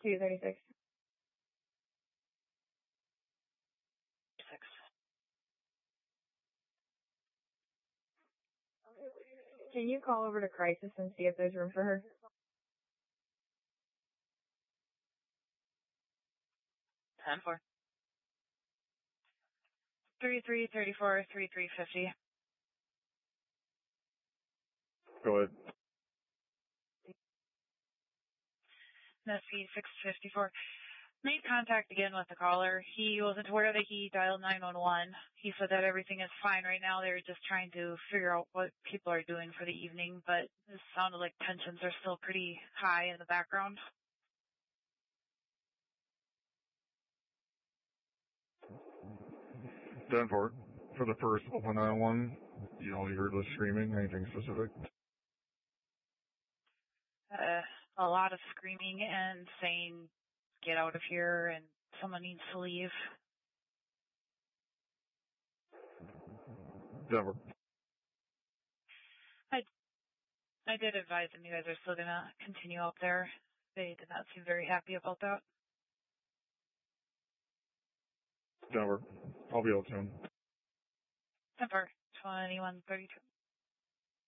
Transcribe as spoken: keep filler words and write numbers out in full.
two thirty-six. Six. Can you call over to Crisis and see if there's room for her? ten four. thirty-three thirty-four, thirty-three fifty. Go ahead. S P six fifty-four. Made contact again with the caller. He wasn't aware that he dialed nine one one. He said that everything is fine right now. They're just trying to figure out what people are doing for the evening, but it sounded like tensions are still pretty high in the background. ten four. For the first one nine one, you all you heard was screaming. Anything specific? Uh, a lot of screaming and saying, get out of here, and someone needs to leave. Denver. I, I did advise them you guys are still going to continue up there. They did not seem very happy about that. Denver. I'll be out soon. Denver, twenty-one thirty-two.